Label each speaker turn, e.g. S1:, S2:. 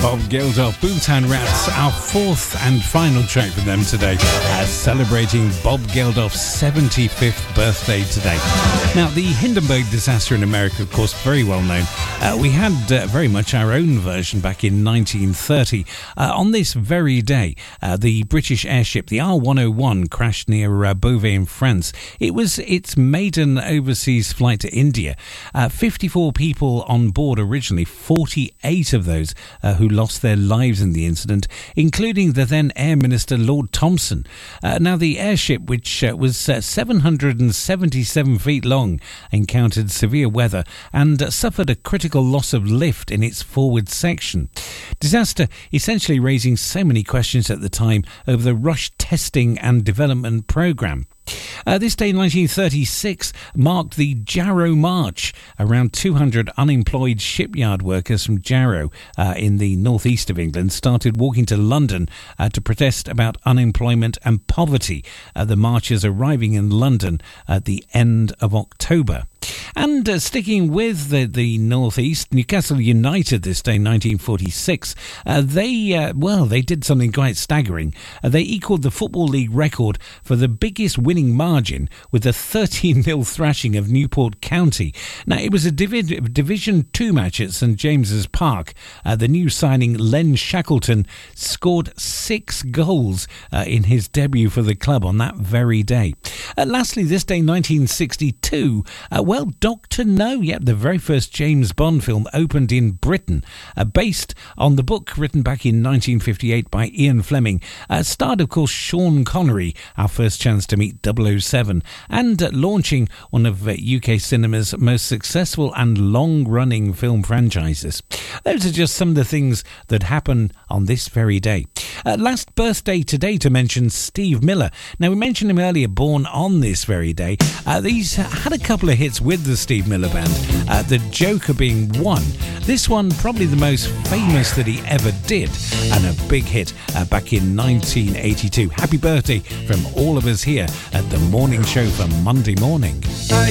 S1: Bob Geldof, Bhutan Rats, our fourth and final track from them today, celebrating Bob Geldof's 75th birthday today. Now, the Hindenburg disaster in America, of course, very well known. We had very much our own version back in 1930. On this very day, the British airship, the R-101, crashed near Beauvais in France. It was its maiden overseas flight to India. 54 people on board originally, 48 of those who lost their lives in the incident, including the then Air Minister Lord Thompson. Now, the airship, which was 777 feet long, encountered severe weather and suffered a critical loss of lift in its forward section. Disaster essentially raising so many questions at the time over the rushed testing and development programme. This day in 1936 marked the Jarrow March. Around 200 unemployed shipyard workers from Jarrow in the northeast of England started walking to London to protest about unemployment and poverty. The marchers arriving in London at the end of October. And sticking with the northeast, Newcastle United this day in 1946, they did something quite staggering. They equalled the Football League record for the biggest winning margin with a 13-0 thrashing of Newport County. Now, it was a Division 2 match at St James's Park. The new signing Len Shackleton scored 6 goals in his debut for the club on that very day. Lastly, this day 1962, Dr. No, the very first James Bond film opened in Britain, based on the book written back in 1958 by Ian Fleming. Starred, of course, Sean Connery, our first chance to meet 007, and launching one of UK cinema's most successful and long-running film franchises. Those are just some of the things that happen on this very day. Last birthday today to mention Steve Miller. Now, we mentioned him earlier, born on this very day. He's had a couple of hits with the Steve Miller Band, The Joker being one. This one probably the most famous that he ever did, and a big hit back in 1982. Happy birthday from all of us here at the morning show for Monday morning.
S2: I